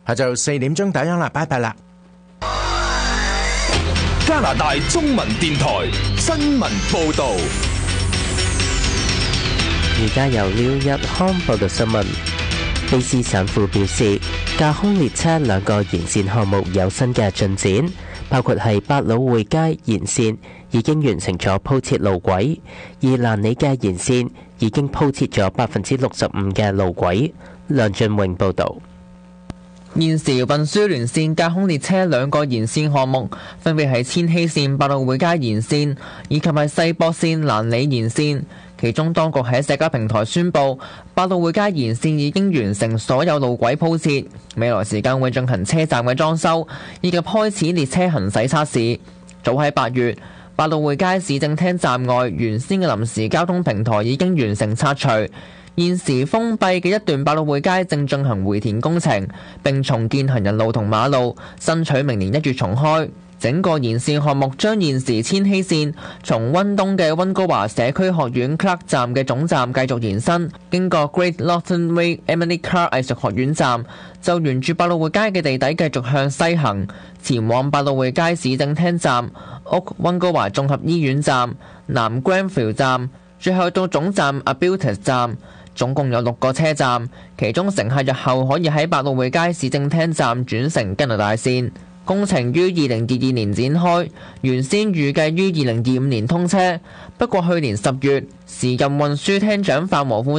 下晝4點鐘打烊啦，拜拜啦。 加拿大中文電台新聞報導。 而家由廖日康報道新聞。卑斯省府表示，架空列車2個延線項目有新嘅進展，包括係百老匯街延線已經完成咗鋪設路軌，而蘭里嘅延線已經鋪設咗65%嘅路軌。梁俊榮報導。 現時運輸聯線架空列車2個延線項目，分別係千禧線百老匯街延線以及係世博線蘭里延線。其中當局喺社交平台宣布，百老匯街延線已經完成所有路軌鋪設，未來時間會進行車站嘅裝修，以及開始列車行駛測試。早喺8月，百老匯街市政廳站外原先嘅臨時交通平台已經完成拆除，現時封閉嘅一段百老匯街正進行回填工程，並重建行人路同馬路，爭取明年1月重開。整個延線項目將現時千禧線從溫東嘅溫哥華社區學院 Clark 站嘅總站繼續延伸，經過 Great Northern Way Emily Carr 藝術學院站，就沿住百老匯街嘅地底繼續向西行，前往百老匯街市政廳站、溫哥華綜合醫院站、南 Granville 站，最後到總站 Abiltas 站。總共有6個車站，其中乘客日後可以喺百老匯街市政廳站轉乘加拿大線。工程於2022年展開，原先預計於2025年通車。不過去年10月，時任運輸廳長范和富